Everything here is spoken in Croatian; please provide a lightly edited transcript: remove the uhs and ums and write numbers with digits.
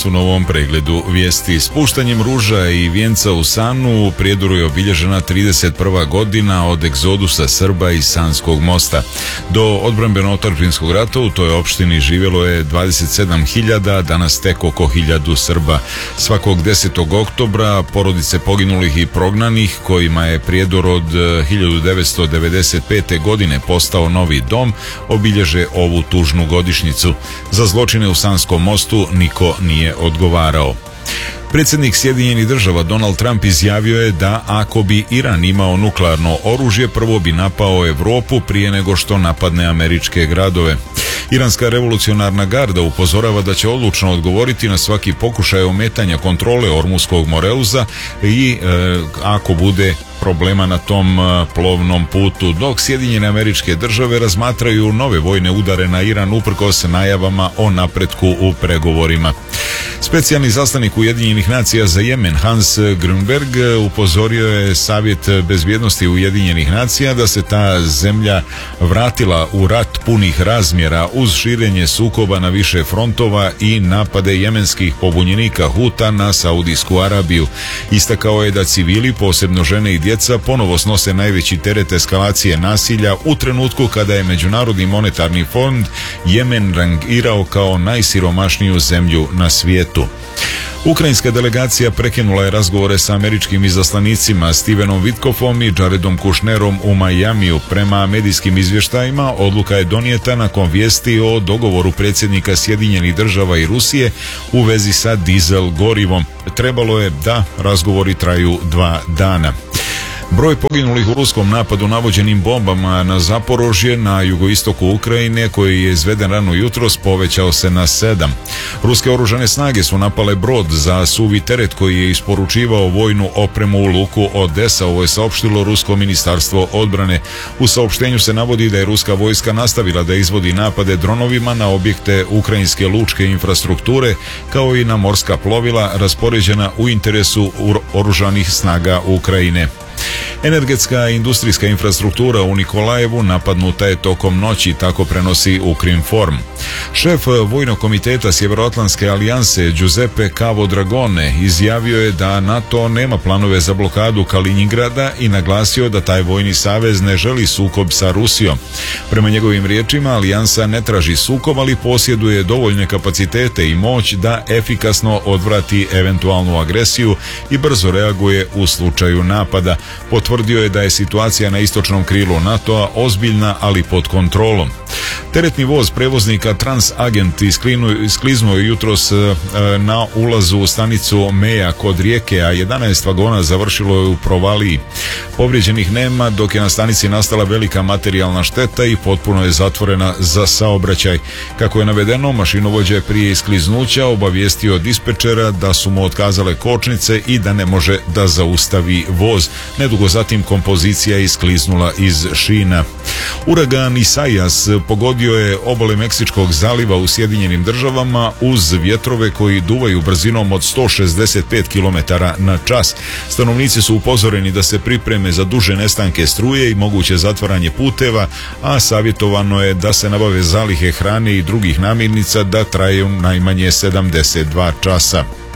danas u novom pregledu vijesti. Spuštanjem ruža i vijenca u Sanu u Prijedoru je obilježena 31. godina od egzodusa Srba iz Sanskog mosta. Do odbrambeno-otadžbinskog rata u toj opštini živjelo je 27.000, danas tek oko 1.000 Srba. Svakog 10. oktobra porodice poginulih i prognanih, kojima je Prijedor od 1995. godine postao novi dom, obilježe ovu tužnu godišnjicu. Za zločine u Sanskom mostu niko nije odgovarao. Predsjednik Sjedinjenih država Donald Trump izjavio je da ako bi Iran imao nuklearno oružje, prvo bi napao Europu prije nego što napadne američke gradove. Iranska revolucionarna garda upozorava da će odlučno odgovoriti na svaki pokušaj ometanja kontrole Ormuskog moreuza i ako bude problema na tom plovnom putu, dok Sjedinjene Američke Države razmatraju nove vojne udare na Iran uprkos najavama o napretku u pregovorima. Specijalni zaslanik Ujedinjenih nacija za Jemen Hans Grunberg upozorio je Savjet bezbjednosti Ujedinjenih nacija da se ta zemlja vratila u rat punih razmjera uz širenje sukoba na više frontova i napade jemenskih pobunjenika Huta na Saudijsku Arabiju. Istakao je da civili, posebno žene i djeca, ponovo snose najveći teret eskalacije nasilja u trenutku kada je Međunarodni monetarni fond Jemen rangirao kao najsiromašniju zemlju na svijetu. Ukrajinska delegacija prekinula je razgovore sa američkim izaslanicima Stevenom Witkoffom i Jaredom Kushnerom u Majamiju. Prema medijskim izvještajima, odluka je donijeta nakon vijesti o dogovoru predsjednika Sjedinjenih država i Rusije u vezi sa dizel gorivom. Trebalo je da razgovori traju 2 dana. Broj poginulih u ruskom napadu navođenim bombama na Zaporožje na jugoistoku Ukrajine, koji je izveden rano jutros, povećao se na 7. Ruske oružane snage su napale brod za suvi teret koji je isporučivao vojnu opremu u luku Odesa, ovo je saopštilo Rusko ministarstvo odbrane. U saopštenju se navodi da je ruska vojska nastavila da izvodi napade dronovima na objekte ukrajinske lučke infrastrukture, kao i na morska plovila raspoređena u interesu oružanih snaga Ukrajine. Energetska i industrijska infrastruktura u Nikolajevu napadnuta je tokom noći, tako prenosi Ukrinform. Šef Vojnog komiteta Sjevernoatlantske alijanse Giuseppe Cavo Dragone izjavio je da NATO nema planove za blokadu Kaliningrada i naglasio da taj vojni savez ne želi sukob sa Rusijom. Prema njegovim riječima, alijansa ne traži sukob, ali posjeduje dovoljne kapacitete i moć da efikasno odvrati eventualnu agresiju i brzo reaguje u slučaju napada. Potvrdio je da je situacija na istočnom krilu NATO-a ozbiljna, ali pod kontrolom. Teretni voz prevoznika Transagent iskliznuo je jutros na ulazu u stanicu Meja kod Rijeke, a 11 vagona završilo je u provaliji. Povrijeđenih nema, dok je na stanici nastala velika materijalna šteta i potpuno je zatvorena za saobraćaj. Kako je navedeno, mašinovođa je prije iskliznuća obavijestio dispečera da su mu otkazale kočnice i da ne može da zaustavi voz. Nedugo zatim kompozicija je iskliznula iz šina. Uragan Isaias pogodio je obale Meksičkog zaliva u Sjedinjenim državama uz vjetrove koji duvaju brzinom od 165 km na čas. Stanovnici su upozoreni da se pripreme za duže nestanke struje i moguće zatvaranje puteva, a savjetovano je da se nabave zalihe hrane i drugih namirnica da traju najmanje 72 časa.